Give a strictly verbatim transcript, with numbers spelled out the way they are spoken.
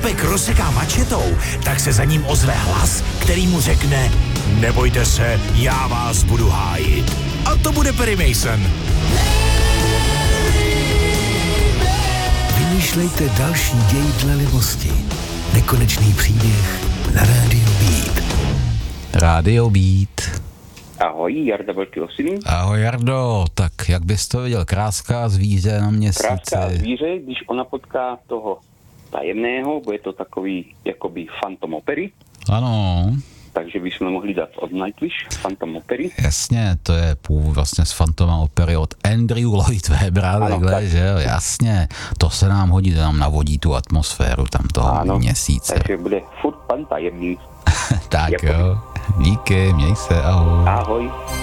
Pek rozseká mačetou, tak se za ním ozve hlas, který mu řekne: nebojte se, já vás budu hájit. A to bude Perry Mason. Vymýšlejte další děj dle libosti. Nekonečný příběh na rádiu Beat. Rádio Beat. Ahoj, Jarda Velký Osiný. Ahoj Jardo, tak jak bys to viděl, kráská zvíře na měsíci? Kráská zvíře, když ona potká toho tajemného, bude to takový jakoby Phantom Opery. Ano. Takže bychom mohli dát od Nightwish, Phantom Opery. Jasně, to je půl vlastně z Phantoma Opery od Andrew Lloyd Webbera, takhle, že jo, jasně. To se nám hodí, to nám navodí tu atmosféru tam toho ano, měsíce. Takže bude furt pan tajemný. Tak jako... jo, díky, měj se, ahoj. Ahoj.